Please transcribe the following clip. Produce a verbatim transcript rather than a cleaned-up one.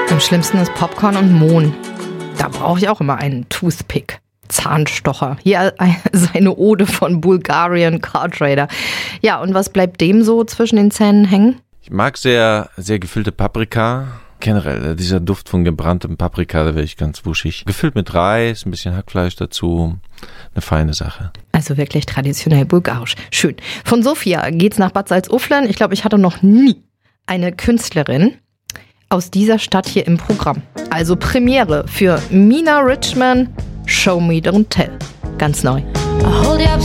Am schlimmsten ist Popcorn und Mohn. Da brauche ich auch immer einen Toothpick. Zahnstocher. Hier seine Ode von Bulgarian Car Trader. Ja, und was bleibt dem so zwischen den Zähnen hängen? Ich mag sehr, sehr gefüllte Paprika. Generell, dieser Duft von gebranntem Paprika, da werde ich ganz wuschig. Gefüllt mit Reis, ein bisschen Hackfleisch dazu. Eine feine Sache. Also wirklich traditionell bulgarisch. Schön. Von Sofia geht's nach Bad Salzuflen. Ich glaube, ich hatte noch nie eine Künstlerin aus dieser Stadt hier im Programm. Also Premiere für Mina Richman, Show Me Don't Tell. Ganz neu. I'll hold you up